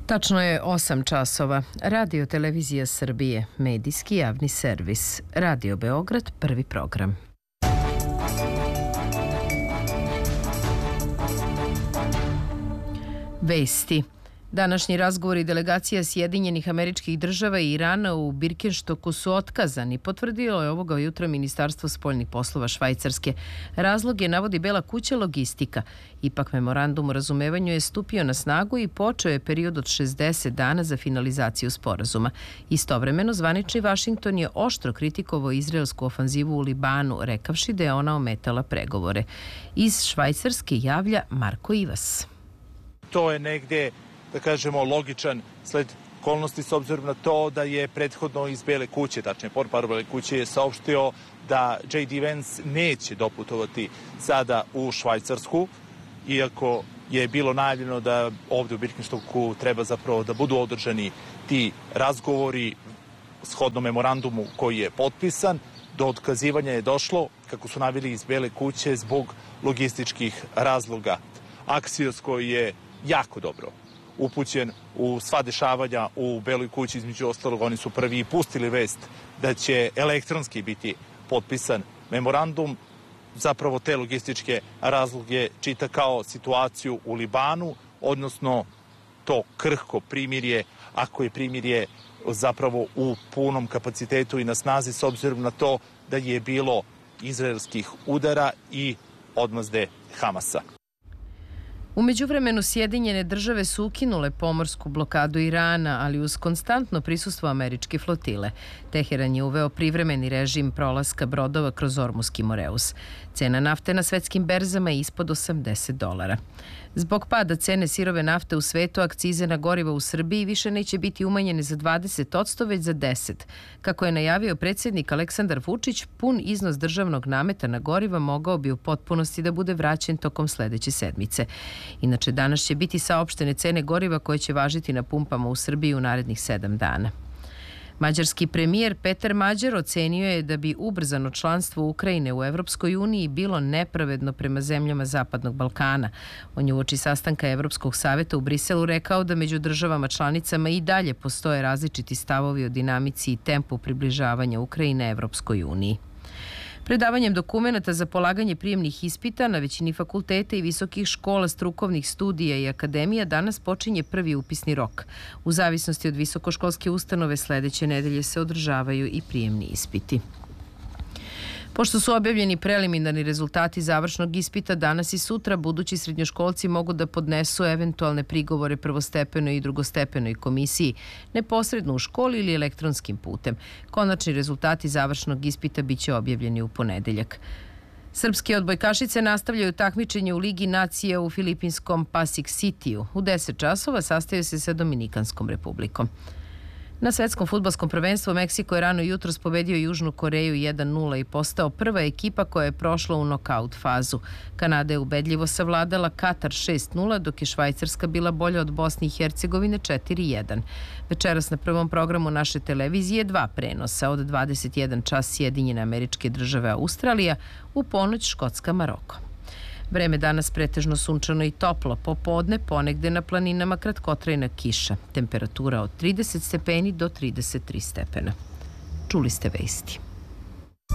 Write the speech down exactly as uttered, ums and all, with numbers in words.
Tačno je osam časova. Radio Televizija Srbije, medijski javni servis. Radio Beograd, prvi program. Vesti. Današnji razgovori delegacija Sjedinjenih Američkih Država i Irana u Birkenstoku su otkazani, potvrdilo je ovoga jutra Ministarstvo spoljnih poslova Švajcarske. Razlog je, navodi Bela kuća, logistika. Ipak memorandum o razumevanju je stupio na snagu i počeo je period od šezdeset dana za finalizaciju sporazuma. Istovremeno, zvanični Vašington je oštro kritikovao izraelsku ofanzivu u Libanu, rekavši da je ona ometala pregovore. Iz Švajcarske javlja Marko Ivas. To je negde, da kažemo, logičan sled okolnosti s obzirom na to da je prethodno iz Bele kuće, tačnije portparol Bele kuće je saopštio da J D Vance neće doputovati sada u Švajcarsku, iako je bilo najavljeno da ovde u Birkenstocku treba zapravo da budu održani ti razgovori shodno memorandumu koji je potpisan. Do otkazivanja je došlo, kako su naveli iz Bele kuće, zbog logističkih razloga. Axios koji je jako dobro upućen u sva dešavanja u Beloj kući, između ostalog oni su prvi pustili vest da će elektronski biti potpisan memorandum. Zapravo te logističke razloge čita kao situaciju u Libanu, odnosno to krhko primirje, ako je primirje zapravo u punom kapacitetu i na snazi, s obzirom na to da je bilo izraelskih udara i odmazde Hamasa. U međuvremenu Sjedinjene države su ukinule pomorsku blokadu Irana, ali uz konstantno prisustvo američke flotile. Teheran je uveo privremeni režim prolaska brodova kroz Ormuski Moreus. Cena nafte na svetskim berzama je ispod osamdeset dolara. Zbog pada cene sirove nafte u svetu, akcize na gorivo u Srbiji više neće biti umanjene za dvadeset posto, već za deset posto. Kako je najavio predsjednik Aleksandar Vučić, pun iznos državnog nameta na goriva mogao bi u potpunosti da bude vraćen tokom sledeće sedmice. Inače, danas će biti saopštene cene goriva koje će važiti na pumpama u Srbiji u narednih sedam dana. Mađarski premijer Petar Mađar ocenio je da bi ubrzano članstvo Ukrajine u Evropskoj uniji bilo nepravedno prema zemljama Zapadnog Balkana. On je uoči sastanka Evropskog saveta u Briselu rekao da među državama članicama i dalje postoje različiti stavovi o dinamici i tempu približavanja Ukrajine Evropskoj uniji. Predavanjem dokumenata za polaganje prijemnih ispita na većini fakulteta i visokih škola, strukovnih studija i akademija danas počinje prvi upisni rok. U zavisnosti od visokoškolske ustanove sledeće nedelje se održavaju i prijemni ispiti. Pošto su objavljeni preliminarni rezultati završnog ispita, danas i sutra budući srednjoškolci mogu da podnesu eventualne prigovore prvostepenoj i drugostepenoj komisiji, neposredno u školi ili elektronskim putem. Konačni rezultati završnog ispita biće objavljeni u ponedeljak. Srpske odbojkašice nastavljaju takmičenje u Ligi nacija u filipinskom Pasig Cityu. U deset časova sastaju se sa Dominikanskom republikom. Na svetskom fudbalskom prvenstvu Meksiko je rano jutros pobedio Južnu Koreju jedan nula i postao prva ekipa koja je prošla u nokaut fazu. Kanada je ubedljivo savladala Katar šest nula, dok je Švajcarska bila bolja od Bosne i Hercegovine četiri jedan. Večeras na prvom programu naše televizije dva prenosa, od dvadeset jedan čas Sjedinjene Američke Države Australija, u ponoć Škotska Maroko. Vreme danas pretežno sunčano i toplo, popodne ponegde na planinama kratkotrajna kiša. Temperatura od trideset stepeni do trideset tri stepena. Čuli ste vesti.